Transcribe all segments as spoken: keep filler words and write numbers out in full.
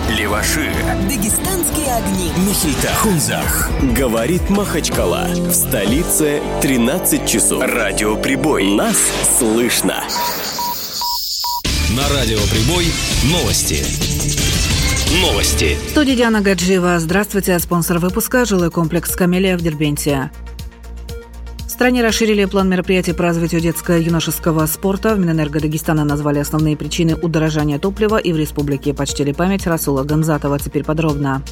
Леваши, дагестанские огни, Михельта, Хунзах. Говорит Махачкала. В столице тринадцать часов. Радио Прибой. Нас слышно. На Радио Прибой новости. Новости. В студии Диана Гаджиева. Здравствуйте. Спонсор выпуска – жилой комплекс «Камелия» в Дербенте. В стране расширили план мероприятий по развитию детско-юношеского спорта. В Минэнерго Дагестана назвали основные причины удорожания топлива, и в республике почтили память Расула Гамзатова. Теперь подробно.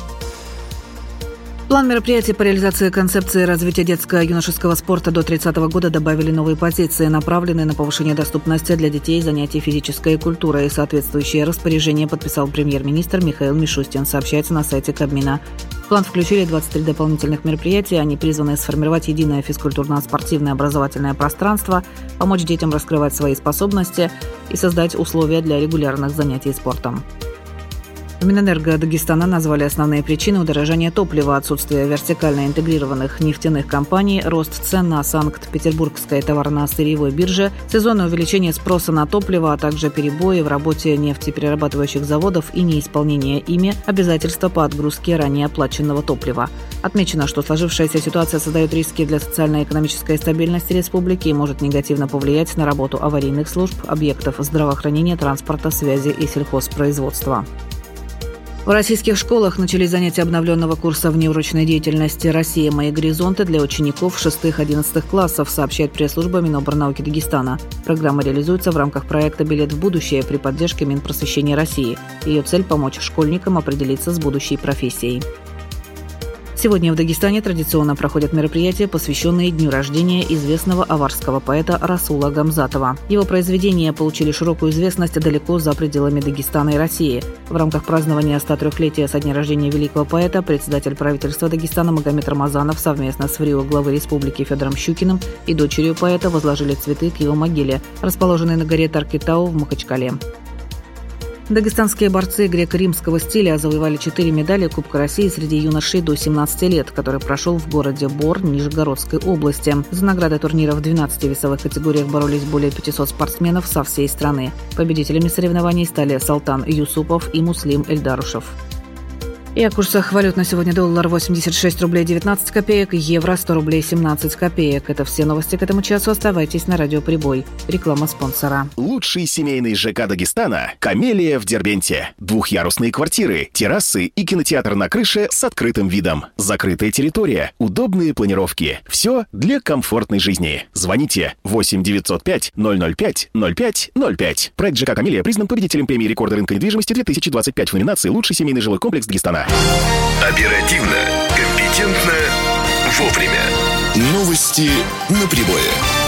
В план мероприятий по реализации концепции развития детско-юношеского спорта до тридцатого года добавили новые позиции, направленные на повышение доступности для детей занятий физической культурой. Соответствующее распоряжение подписал премьер-министр Михаил Мишустин, сообщается на сайте Кабмина. В план включили двадцать три дополнительных мероприятия. Они призваны сформировать единое физкультурно-спортивное образовательное пространство, помочь детям раскрывать свои способности и создать условия для регулярных занятий спортом. В Минэнерго Дагестана назвали основные причины удорожания топлива: отсутствие вертикально интегрированных нефтяных компаний, рост цен на Санкт-Петербургской товарно-сырьевой бирже, сезонное увеличение спроса на топливо, а также перебои в работе нефтеперерабатывающих заводов и неисполнение ими обязательства по отгрузке ранее оплаченного топлива. Отмечено, что сложившаяся ситуация создает риски для социально-экономической стабильности республики и может негативно повлиять на работу аварийных служб, объектов здравоохранения, транспорта, связи и сельхозпроизводства. В российских школах начались занятия обновленного курса внеурочной деятельности «Россия. Мои горизонты» для учеников шестых-одиннадцатых классов, сообщает пресс-служба Миноборнауки Дагестана. Программа реализуется в рамках проекта «Билет в будущее» при поддержке Минпросвещения России. Ее цель – помочь школьникам определиться с будущей профессией. Сегодня в Дагестане традиционно проходят мероприятия, посвященные дню рождения известного аварского поэта Расула Гамзатова. Его произведения получили широкую известность далеко за пределами Дагестана и России. В рамках празднования ста трёхлетия со дня рождения великого поэта председатель правительства Дагестана Магомед Рамазанов совместно с ВРИО главы республики Федором Щукиным и дочерью поэта возложили цветы к его могиле, расположенной на горе Таркитау в Махачкале. Дагестанские борцы греко-римского стиля завоевали четыре медали Кубка России среди юношей до семнадцати лет, который прошел в городе Бор Нижегородской области. За награды турнира в двенадцати весовых категориях боролись более пятисот спортсменов со всей страны. Победителями соревнований стали Салтан Юсупов и Муслим Эльдарушев. И о курсах валют на сегодня: доллар восемьдесят шесть рублей девятнадцать копеек, евро сто рублей семнадцать копеек. Это все новости к этому часу. Оставайтесь на Радио Прибой. Реклама спонсора. Лучший семейный ЖК Дагестана – «Камелия» в Дербенте. Двухъярусные квартиры, террасы и кинотеатр на крыше с открытым видом. Закрытая территория, удобные планировки. Все для комфортной жизни. Звоните восемь девятьсот пять ноль ноль пять ноль пять ноль пять. Проект ЖК «Камелия» признан победителем премии рекорда рынка недвижимости две тысячи двадцать пять в номинации «Лучший семейный жилой комплекс Дагестана». Оперативно, компетентно, вовремя. Новости на Прибое.